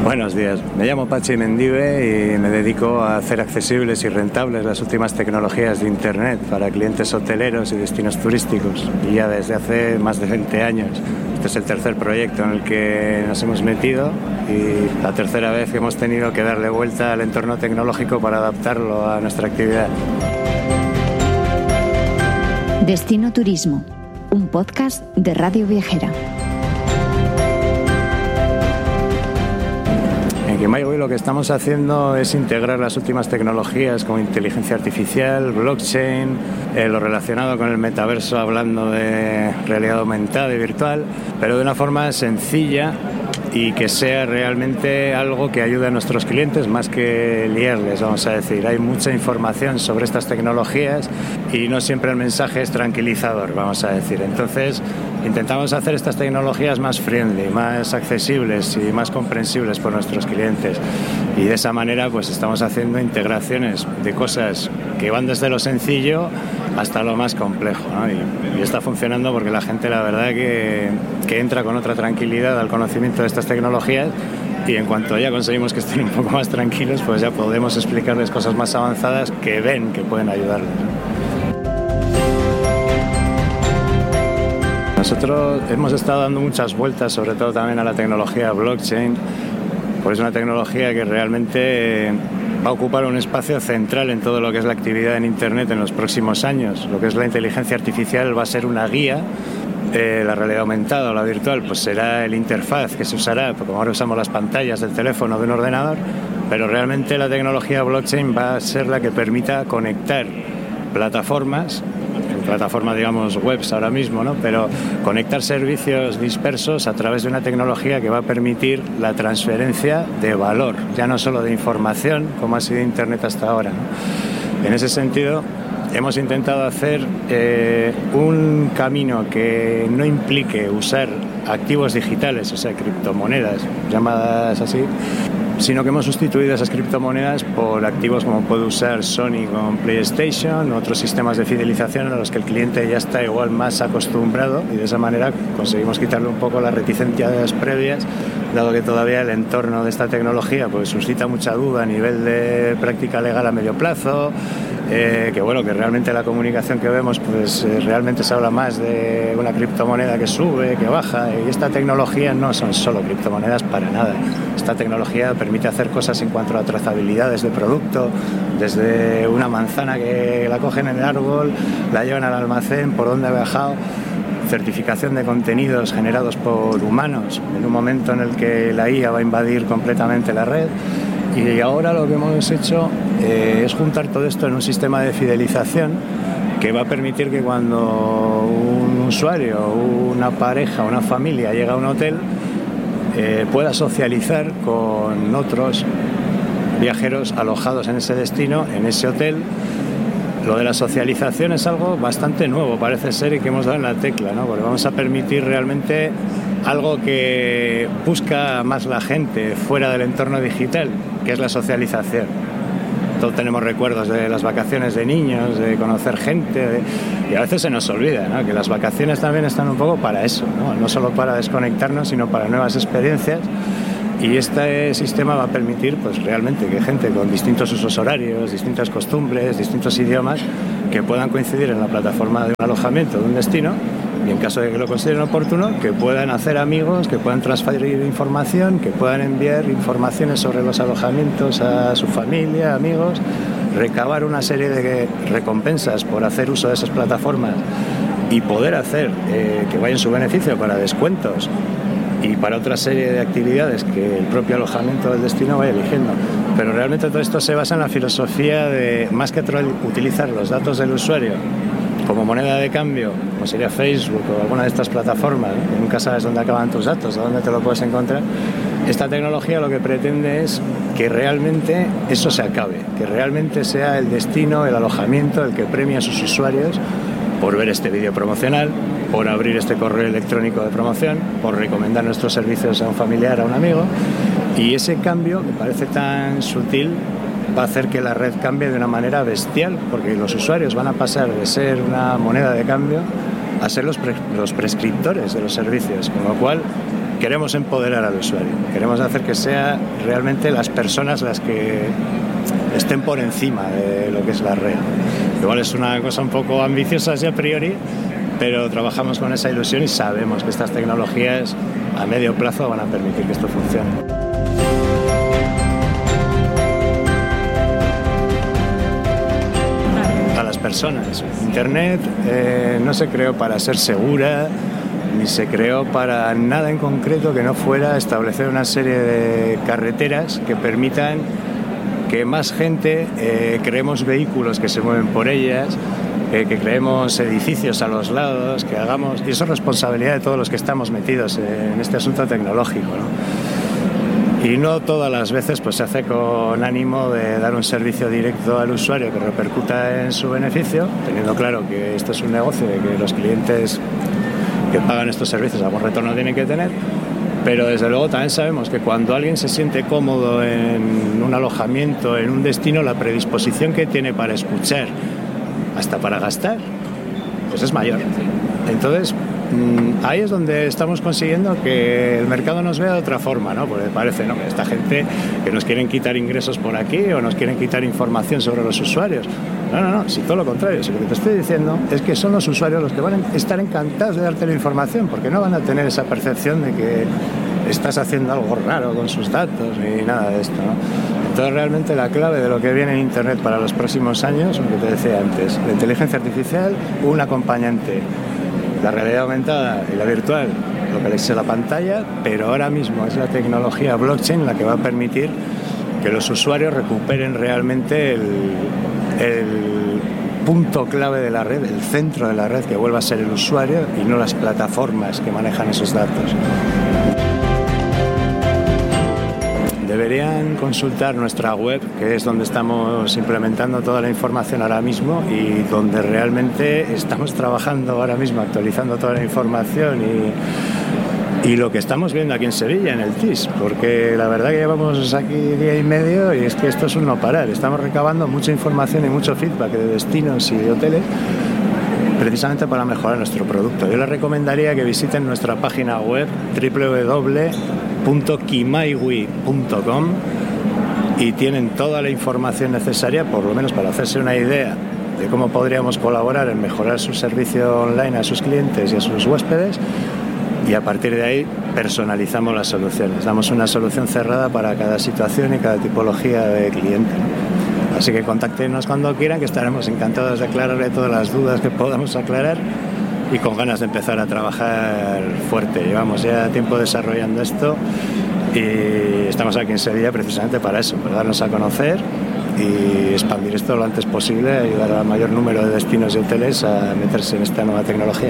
Buenos días, me llamo Pachi Mendive y me dedico a hacer accesibles y rentables las últimas tecnologías de Internet para clientes hoteleros y destinos turísticos. Y ya desde hace más de 20 años. Este es el tercer proyecto en el que nos hemos metido y la tercera vez que hemos tenido que darle vuelta al entorno tecnológico para adaptarlo a nuestra actividad. Destino Turismo, un podcast de Radio Viajera. En Kimaiwi lo que estamos haciendo es integrar las últimas tecnologías como inteligencia artificial, blockchain, lo relacionado con el metaverso, hablando de realidad aumentada y virtual, pero de una forma sencilla y que sea realmente algo que ayude a nuestros clientes más que liarles, vamos a decir. Hay mucha información sobre estas tecnologías y no siempre el mensaje es tranquilizador, vamos a decir. Entonces, intentamos hacer estas tecnologías más friendly, más accesibles y más comprensibles por nuestros clientes. Y de esa manera pues estamos haciendo integraciones de cosas que van desde lo sencillo hasta lo más complejo, ¿no? Y está funcionando porque la gente, la verdad, que entra con otra tranquilidad al conocimiento de estas tecnologías, y en cuanto ya conseguimos que estén un poco más tranquilos, pues ya podemos explicarles cosas más avanzadas que ven que pueden ayudarles. Nosotros hemos estado dando muchas vueltas, sobre todo también a la tecnología blockchain, porque es una tecnología que realmente va a ocupar un espacio central en todo lo que es la actividad en Internet en los próximos años. Lo que es la inteligencia artificial va a ser una guía, la realidad aumentada o la virtual pues será el interfaz que se usará, porque como ahora usamos las pantallas del teléfono o de un ordenador, pero realmente la tecnología blockchain va a ser la que permita conectar plataformas, digamos webs ahora mismo, ¿no? Pero conectar servicios dispersos a través de una tecnología que va a permitir la transferencia de valor, ya no solo de información como ha sido Internet hasta ahora, ¿no? En ese sentido hemos intentado hacer un camino que no implique usar activos digitales, o sea, criptomonedas llamadas así, sino que hemos sustituido esas criptomonedas por activos como puede usar Sony con PlayStation, otros sistemas de fidelización a los que el cliente ya está igual más acostumbrado, y de esa manera conseguimos quitarle un poco las reticencias previas, dado que todavía el entorno de esta tecnología pues suscita mucha duda a nivel de práctica legal a medio plazo, que bueno, que realmente la comunicación que vemos pues realmente se habla más de una criptomoneda que sube, que baja, y esta tecnología no son solo criptomonedas para nada. Esta tecnología permite hacer cosas en cuanto a trazabilidades de producto, desde una manzana que la cogen en el árbol, la llevan al almacén, por dónde ha viajado, certificación de contenidos generados por humanos en un momento en el que la IA va a invadir completamente la red. Y ahora lo que hemos hecho es juntar todo esto en un sistema de fidelización que va a permitir que cuando un usuario, una pareja, una familia llega a un hotel, pueda socializar con otros viajeros alojados en ese destino, en ese hotel. Lo de la socialización es algo bastante nuevo, parece ser, y que hemos dado en la tecla, ¿no? Porque vamos a permitir realmente algo que busca más la gente fuera del entorno digital, que es la socialización. Todos tenemos recuerdos de las vacaciones de niños, de conocer gente, y a veces se nos olvida, ¿no? Que las vacaciones también están un poco para eso, ¿no? No solo para desconectarnos, sino para nuevas experiencias. Y este sistema va a permitir pues realmente que gente con distintos usos horarios, distintas costumbres, distintos idiomas, que puedan coincidir en la plataforma de un alojamiento, de un destino, y en caso de que lo consideren oportuno, que puedan hacer amigos, que puedan transferir información, que puedan enviar informaciones sobre los alojamientos a su familia, amigos, recabar una serie de recompensas por hacer uso de esas plataformas y poder hacer que vaya en su beneficio para descuentos y para otra serie de actividades que el propio alojamiento del destino vaya eligiendo. Pero realmente todo esto se basa en la filosofía de, más que utilizar los datos del usuario como moneda de cambio, como sería Facebook o alguna de estas plataformas, ¿no? Que nunca sabes dónde acaban tus datos, dónde te lo puedes encontrar. Esta tecnología lo que pretende es que realmente eso se acabe, que realmente sea el destino, el alojamiento, el que premia a sus usuarios por ver este vídeo promocional, por abrir este correo electrónico de promoción, por recomendar nuestros servicios a un familiar, a un amigo. Y ese cambio, que parece tan sutil, va a hacer que la red cambie de una manera bestial, porque los usuarios van a pasar de ser una moneda de cambio a ser los prescriptores de los servicios, con lo cual queremos empoderar al usuario, queremos hacer que sea realmente las personas las que estén por encima de lo que es la red. Igual es una cosa un poco ambiciosa así a priori, pero trabajamos con esa ilusión y sabemos que estas tecnologías a medio plazo van a permitir que esto funcione. A las personas. Internet no se creó para ser segura, ni se creó para nada en concreto que no fuera establecer una serie de carreteras que permitan que más gente creemos vehículos que se mueven por ellas, que creemos edificios a los lados, que hagamos... Y eso es responsabilidad de todos los que estamos metidos en este asunto tecnológico, ¿no? Y no todas las veces pues se hace con ánimo de dar un servicio directo al usuario que repercuta en su beneficio, teniendo claro que esto es un negocio y que los clientes que pagan estos servicios algún retorno tienen que tener, pero desde luego también sabemos que cuando alguien se siente cómodo en un alojamiento, en un destino, la predisposición que tiene para escuchar, hasta para gastar, pues es mayor. Entonces, ahí es donde estamos consiguiendo que el mercado nos vea de otra forma, ¿no? Porque parece, ¿no?, que esta gente que nos quieren quitar ingresos por aquí o nos quieren quitar información sobre los usuarios. No, si todo lo contrario. Si lo que te estoy diciendo es que son los usuarios los que van a estar encantados de darte la información, porque no van a tener esa percepción de que estás haciendo algo raro con sus datos ni nada de esto, ¿no? Entonces realmente la clave de lo que viene en Internet para los próximos años, lo que te decía antes, la inteligencia artificial, un acompañante, la realidad aumentada y la virtual, localiza la pantalla, pero ahora mismo es la tecnología blockchain la que va a permitir que los usuarios recuperen realmente el punto clave de la red, el centro de la red, que vuelva a ser el usuario y no las plataformas que manejan esos datos. Deberían consultar nuestra web, que es donde estamos implementando toda la información ahora mismo y donde realmente estamos trabajando ahora mismo, actualizando toda la información y lo que estamos viendo aquí en Sevilla, en el TIS, porque la verdad que llevamos aquí día y medio y es que esto es un no parar. Estamos recabando mucha información y mucho feedback de destinos y de hoteles precisamente para mejorar nuestro producto. Yo les recomendaría que visiten nuestra página web www.kimaiwi.com y tienen toda la información necesaria, por lo menos para hacerse una idea de cómo podríamos colaborar en mejorar su servicio online a sus clientes y a sus huéspedes, y a partir de ahí personalizamos las soluciones. Damos una solución cerrada para cada situación y cada tipología de cliente. Así que contáctenos cuando quieran, que estaremos encantados de aclararle todas las dudas que podamos aclarar y con ganas de empezar a trabajar fuerte. Llevamos ya tiempo desarrollando esto y estamos aquí en Sevilla precisamente para eso, para darnos a conocer y expandir esto lo antes posible, ayudar al mayor número de destinos y hoteles a meterse en esta nueva tecnología.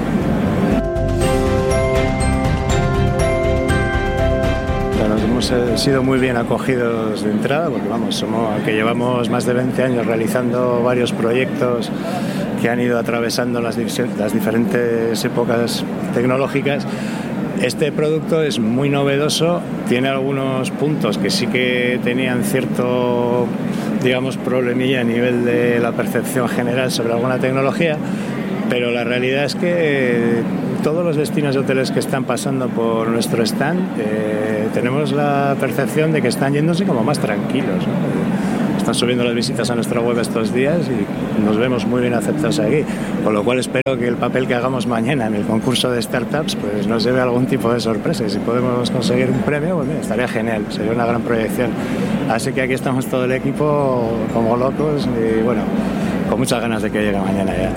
Hemos sido muy bien acogidos de entrada, porque aunque llevamos más de 20 años realizando varios proyectos que han ido atravesando las diferentes épocas tecnológicas, este producto es muy novedoso, tiene algunos puntos que sí que tenían cierto, problemilla a nivel de la percepción general sobre alguna tecnología, pero la realidad es que todos los destinos de hoteles que están pasando por nuestro stand tenemos la percepción de que están yéndose como más tranquilos, ¿no? Están subiendo las visitas a nuestra web estos días y nos vemos muy bien aceptados aquí, con lo cual espero que el papel que hagamos mañana en el concurso de startups pues nos lleve algún tipo de sorpresa, y si podemos conseguir un premio, pues mira, estaría genial, sería una gran proyección. Así que aquí estamos todo el equipo como locos y bueno, con muchas ganas de que llegue mañana ya.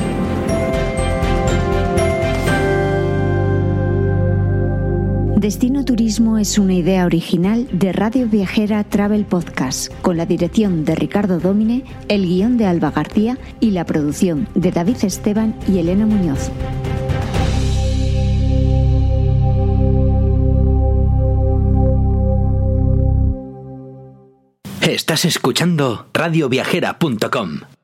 Destino Turismo es una idea original de Radio Viajera Travel Podcast, con la dirección de Ricardo Dómine, el guión de Alba García y la producción de David Esteban y Elena Muñoz. Estás escuchando radioviajera.com.